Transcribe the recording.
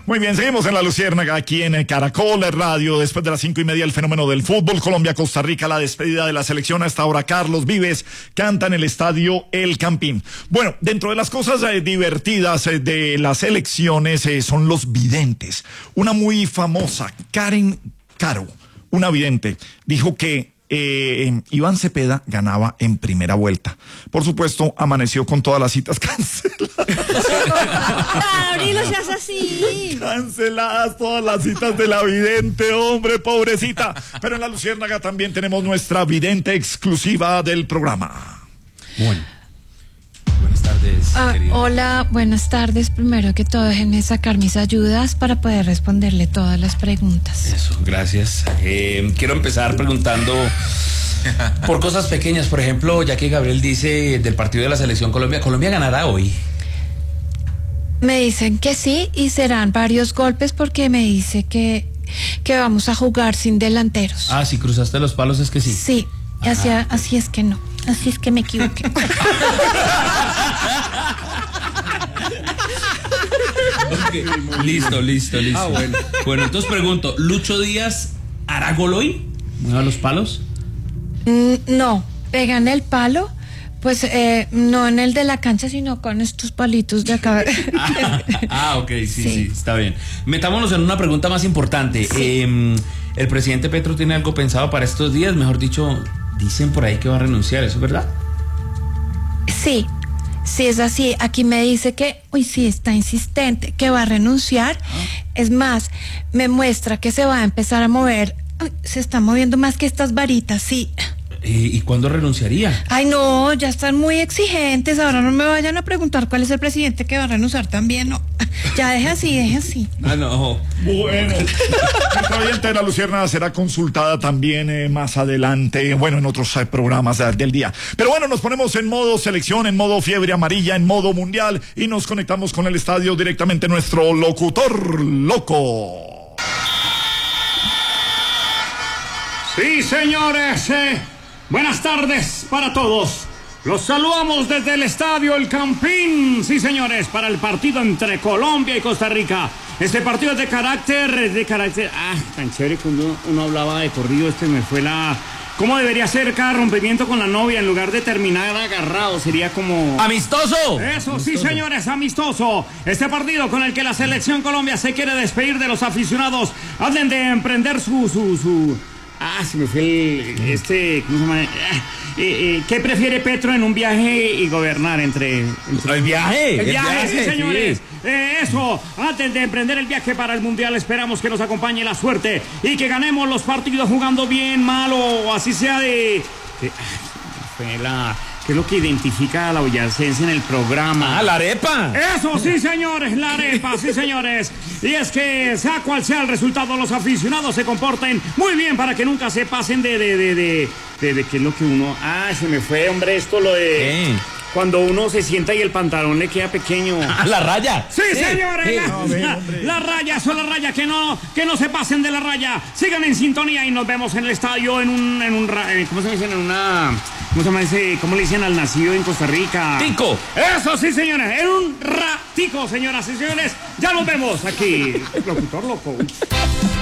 Muy bien, seguimos en La Luciérnaga, aquí en Caracol Radio, después de las 5:30, el fenómeno del fútbol, Colombia-Costa Rica, la despedida de la selección. Hasta ahora Carlos Vives canta en el estadio El Campín. Bueno, dentro de las cosas divertidas de las elecciones son los videntes. Una muy famosa, Karen Caro, una vidente, dijo que Iván Cepeda ganaba en primera vuelta. Por supuesto, amaneció con todas las citas canceladas. Abril, no seas así. Canceladas todas las citas de la vidente, hombre, pobrecita. Pero en La Luciérnaga también tenemos nuestra vidente exclusiva del programa. Bueno. Buenas tardes, querido. Hola, buenas tardes. Primero que todo, déjenme sacar mis ayudas para poder responderle todas las preguntas. Eso, gracias. Quiero empezar preguntando por cosas pequeñas. Por ejemplo, ya que Gabriel dice del partido de la selección Colombia, ¿Colombia ganará hoy? Me dicen que sí y serán varios golpes porque me dice que vamos a jugar sin delanteros. Ah, si cruzaste los palos es que sí. Sí, así es que no. Así es que me equivoqué. Okay. Listo. Bueno, entonces pregunto, ¿Lucho Díaz hará gol hoy? ¿Mueva los palos? No, pegan el palo, pues no en el de la cancha, sino con estos palitos de acá. Ok, sí, está bien. Metámonos en una pregunta más importante. Sí. ¿El presidente Petro tiene algo pensado para estos días? Mejor dicho, dicen por ahí que va a renunciar, ¿eso es verdad? Sí, es así. Aquí me dice que, está insistente, que va a renunciar. Es más, me muestra que se va a empezar a mover. Se está moviendo más que estas varitas, sí. ¿Y cuándo renunciaría? Ay, no, ya están muy exigentes. Ahora no me vayan a preguntar cuál es el presidente que va a renunciar también, no. Ya deje así. Ah, no. Bueno, nuestra vidente de La Luciérnaga será consultada también más adelante, bueno, en otros programas del día. Pero bueno, nos ponemos en modo selección, en modo fiebre amarilla, en modo mundial, y nos conectamos con el estadio directamente nuestro locutor loco. Sí, señores, buenas tardes para todos. Los saludamos desde el estadio El Campín. Sí, señores, para el partido entre Colombia y Costa Rica. Este partido es de carácter. Tan chévere cuando uno hablaba de corrido. Me fue ¿Cómo debería ser cada rompimiento con la novia? En lugar de terminar agarrado, sería como... ¡Amistoso! Eso, sí, señores, amistoso. Este partido con el que la selección Colombia se quiere despedir de los aficionados. Hablen de emprender su... se me fue ¿cómo se llama? ¿Qué prefiere Petro en un viaje y gobernar entre... ¿El viaje? El viaje, sí, señores. Eso, antes de emprender el viaje para el Mundial, esperamos que nos acompañe la suerte y que ganemos los partidos jugando bien, mal o así sea ¿qué es lo que identifica a la boyacense en el programa? La arepa. Eso, sí, señores, la arepa, sí, señores. Y es que, sea cual sea el resultado, los aficionados se comporten muy bien para que nunca se pasen de qué es lo que uno... se me fue, hombre, esto lo de... Cuando uno se sienta y el pantalón le queda pequeño. La raya. Sí, señores. La raya, eso, la raya, que no se pasen de la raya. Sigan en sintonía y nos vemos en el estadio ¿cómo se dice? ¿Cómo le dicen al nacido en Costa Rica? Tico. Eso, sí, señores. En un ratico, señoras y señores. Ya nos vemos aquí. Locutor loco.